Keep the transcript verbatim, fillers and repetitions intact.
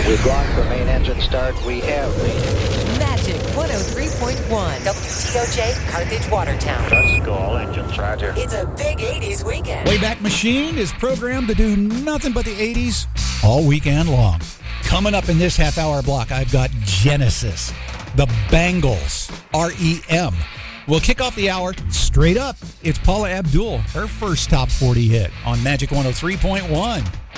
We've gone for main engine start. We have Magic one oh three point one. W T O J, Carthage, Watertown. Let's go. All engines, roger. It's a big eighties weekend. Wayback Machine is programmed to do nothing but the eighties all weekend long. Coming up in this half-hour block, I've got Genesis, the Bangles, R E M. We'll kick off the hour straight up. It's Paula Abdul, her first top forty hit on Magic one oh three point one.